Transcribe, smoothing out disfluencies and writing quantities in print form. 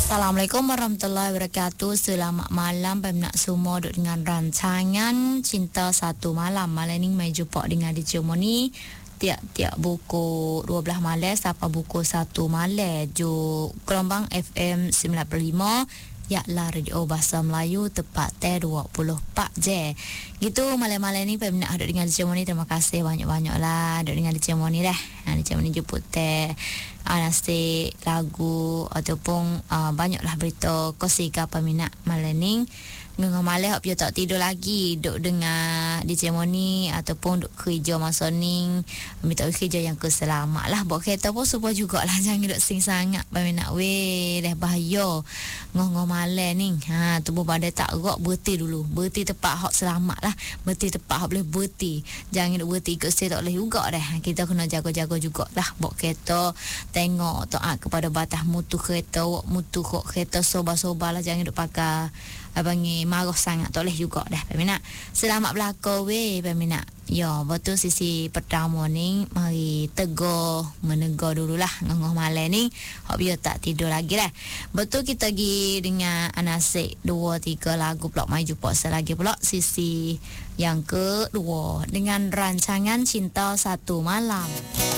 Assalamualaikum warahmatullahi wabarakatuh. Selamat malam peminat semua duduk dengan rancangan Cinta Satu Malam. Malam ni mai jumpa dengan DJ Moni tiap-tiap buku 12 malam sampai buku 1 malam ju gelombang FM 95 yaklah radio bahasa Melayu tepat 24 je. Gitu malam-malam ni peminat duduk dengan DJ Moni, terima kasih banyak-banyak lah duduk dengan DJ Moni dah. DJ Moni jemput nasi lagu ataupun banyaklah berita kosika peminat malam ni. Ngah malam hop tak tidur lagi duk dengan DJ Moni ataupun duk kerja masa ni, minta kerja yang keselamat lah. Bawa kereta pun supaya jugalah jangan duk sing sangat peminat weh dah bahaya ngah malam ni. Tubuh badan tak gerak, berhenti dulu, berhenti tempat hok selamat lah, berhenti tempat hok boleh berhenti, jangan duk berhenti ikut saya tak boleh juga dah. Kita kena jaga-jaga jugalah bawa kereta, tengok taat kepada batas mutu kereta, mutu kok kereta soba-soba lah, jangan duk pakai abangi marah sangat tak boleh juga dah peminat. Selamat belaka weh peminat. Ya betul sisi pertama ni mari tegur menegur dululah ngah malam ni hok biar tak tidur lagi dah. Betul kita pergi dengan anasik 2-3 lagu pula mai jumpa selagi pula sisi yang kedua dengan rancangan Cinta Satu Malam.